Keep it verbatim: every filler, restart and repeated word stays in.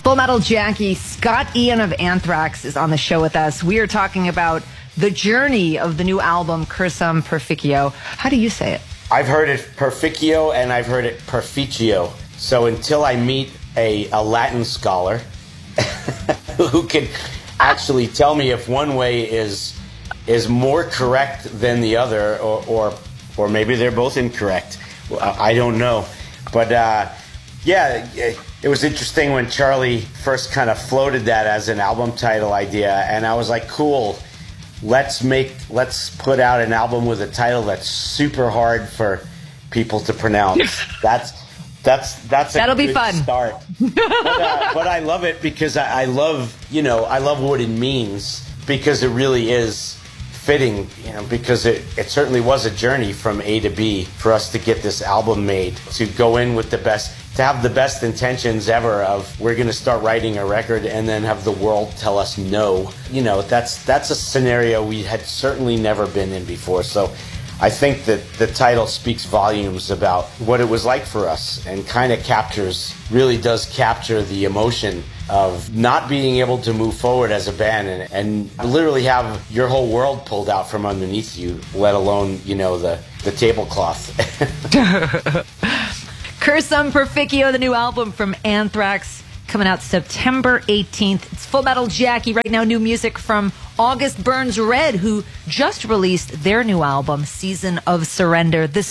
Full Metal Jackie, Scott Ian of Anthrax is on the show with us. We are talking about the journey of the new album, Cursum Perficio. How do you say it? I've heard it Perficio and I've heard it Perficio. So until I meet a, a Latin scholar who can actually tell me if one way is is more correct than the other, or or, or maybe they're both incorrect, I don't know. But uh, yeah, it was interesting when Charlie first kind of floated that as an album title idea, and I was like, cool, let's make let's put out an album with a title that's super hard for people to pronounce. that's that's that's a That'll good be fun. Start. but, uh, but I love it because I, I love you know I love what it means, because it really is fitting, you know, because it, it certainly was a journey from A to B for us to get this album made, to go in with the best, to have the best intentions ever of we're going to start writing a record and then have the world tell us no. You know, that's that's a scenario we had certainly never been in before. So I think that the title speaks volumes about what it was like for us, and kind of captures, really does capture the emotion of not being able to move forward as a band, and, and literally have your whole world pulled out from underneath you, let alone, you know, the, the tablecloth. Cursum Perficio, the new album from Anthrax, coming out September eighteenth. It's Full Metal Jackie. Right now, new music from August Burns Red, who just released their new album, Season of Surrender. This